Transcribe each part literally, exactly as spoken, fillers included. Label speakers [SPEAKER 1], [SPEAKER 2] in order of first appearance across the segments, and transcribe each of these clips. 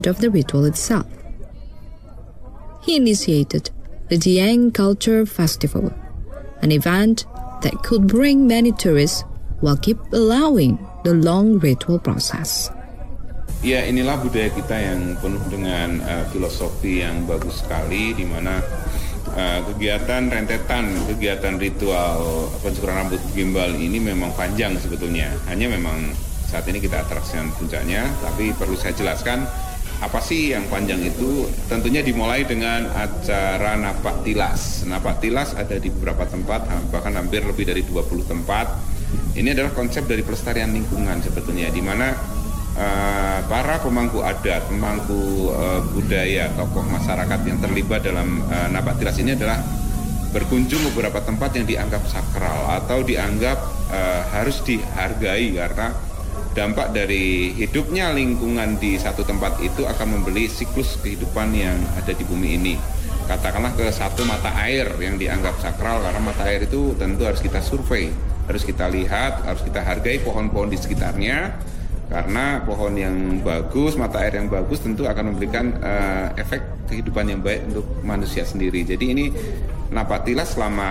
[SPEAKER 1] of the ritual itself. He initiated the Dieng Culture Festival, an event that could bring many tourists while keep allowing the long ritual process.
[SPEAKER 2] Ya, inilah budaya kita yang penuh dengan uh, filosofi yang bagus sekali, di mana uh, kegiatan rentetan, kegiatan ritual pencukuran rambut gimbal ini memang panjang sebetulnya. Hanya memang saat ini kita atraksikan puncaknya, tapi perlu saya jelaskan apa sih yang panjang itu. Tentunya dimulai dengan acara napak tilas. Napak tilas ada di beberapa tempat, bahkan hampir lebih dari dua puluh tempat. Ini adalah konsep dari pelestarian lingkungan sebetulnya, di mana uh, para pemangku adat, pemangku uh, budaya, tokoh masyarakat yang terlibat dalam uh, napak tilas ini adalah berkunjung ke beberapa tempat yang dianggap sakral atau dianggap uh, harus dihargai, karena dampak dari hidupnya lingkungan di satu tempat itu akan membeli siklus kehidupan yang ada di bumi ini. Katakanlah ke satu mata air yang dianggap sakral, karena mata air itu tentu harus kita survei, harus kita lihat, harus kita hargai pohon-pohon di sekitarnya, karena pohon yang bagus, mata air yang bagus tentu akan memberikan uh, efek kehidupan yang baik untuk manusia sendiri. Jadi ini napak tilas selama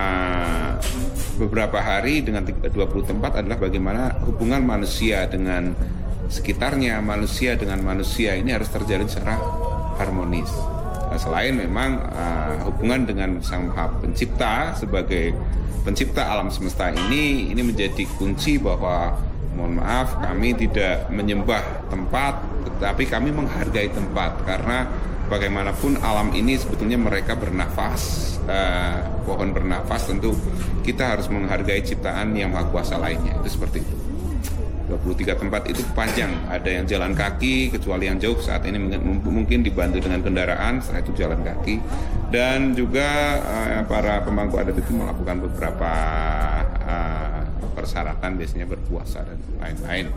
[SPEAKER 2] beberapa hari dengan dua puluh tempat adalah bagaimana hubungan manusia dengan sekitarnya, manusia dengan manusia ini harus terjalin secara harmonis. Nah, selain memang uh, hubungan dengan Sang Maha Pencipta sebagai pencipta alam semesta ini, ini menjadi kunci bahwa mohon maaf kami tidak menyembah tempat, tetapi kami menghargai tempat, karena bagaimanapun alam ini sebetulnya mereka bernafas, uh, pohon bernafas, tentu kita harus menghargai ciptaan yang maha kuasa lainnya. Itu seperti itu. dua puluh tiga tempat itu panjang, ada yang jalan kaki, kecuali yang jauh saat ini mungkin dibantu dengan kendaraan, setelah itu jalan kaki. Dan juga uh, para pemangku adat itu melakukan beberapa uh, persyaratan, biasanya berpuasa dan lain-lain.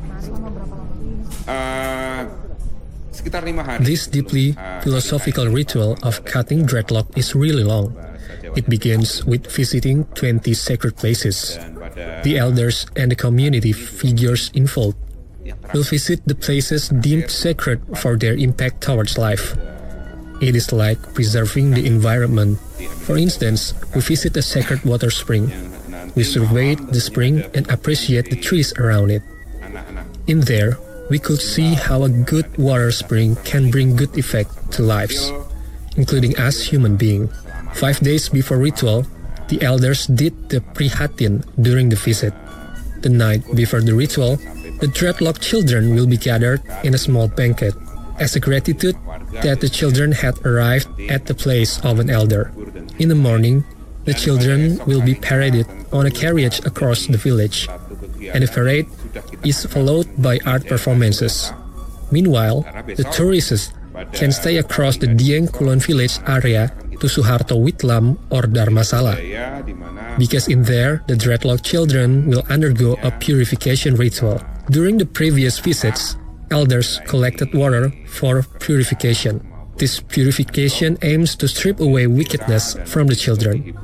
[SPEAKER 2] Uh, Sekitar lima hari.
[SPEAKER 3] This deeply philosophical ritual of cutting dreadlock is really long. It begins with visiting twenty sacred places. The elders and the community figures involved will visit the places deemed sacred for their impact towards life. It is like preserving the environment. For instance, we visit a sacred water spring. We survey the spring and appreciate the trees around it. In there, we could see how a good water spring can bring good effect to lives, including us human beings. Five days before ritual, the elders did the prihatin during the visit. The night before the ritual, the dreadlock children will be gathered in a small banquet as a gratitude that the children had arrived at the place of an elder. In the morning, the children will be paraded on a carriage across the village, and the parade is followed by art performances. Meanwhile, the tourists can stay across the Dieng Kulon village area to Suharto Witlam or Dharmasala, because in there the dreadlock children will undergo a purification ritual. During the previous visits, elders collected water for purification. This purification aims to strip away wickedness from the children.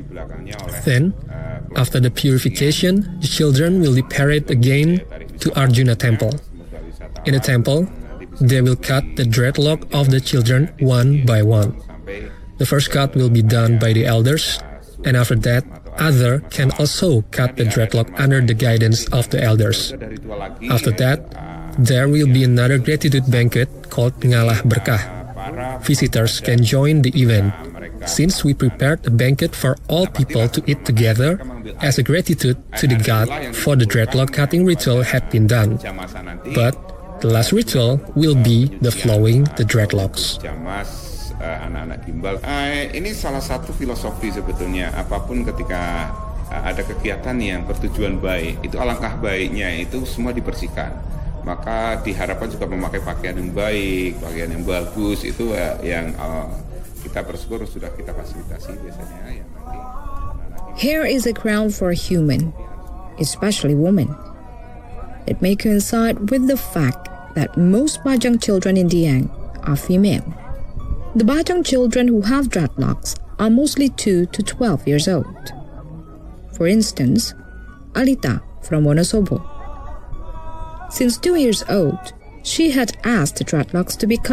[SPEAKER 3] Then, after the purification, the children will be parried again to Arjuna Temple. In the temple, they will cut the dreadlock of the children one by one. The first cut will be done by the elders, and after that, others can also cut the dreadlock under the guidance of the elders. After that, there will be another gratitude banquet called Ngalah Berkah. Visitors can join the event, since we prepared a banquet for all people to eat together as a gratitude to the god for the dreadlock cutting ritual had been done. But the last ritual will be the flowing the dreadlocks.
[SPEAKER 2] Anak-anak gimbal. Uh, ini salah satu filosofi sebetulnya. Apapun ketika uh, ada kegiatan yang bertujuan baik, itu alangkah baiknya itu semua dibersihkan. Maka diharapkan juga memakai pakaian yang baik, pakaian yang bagus, itu uh, yang uh, kita bersyukur sudah kita fasilitasi biasanya. Yang nanti,
[SPEAKER 1] Hair is a crown for a human, especially women. It may coincide with the fact that most Bajang children in Dieng are female. The Bajang children who have dreadlocks are mostly two to twelve years old. For instance, Alita from Wonosobo. Since two years old, She had asked the dreadlocks to be cut